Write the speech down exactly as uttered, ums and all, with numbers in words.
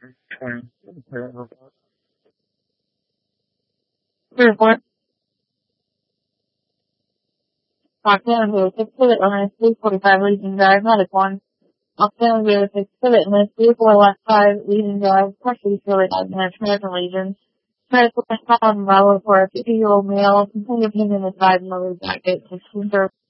Three point Octane zero six pivot limit three forty five leading drive medic one. Octane zero six pivot limit three four left five leading drive pressure pivot limit American Legion. Medical column Bravo for a fifty year old male, continue opinion advised mother jacket, sixteen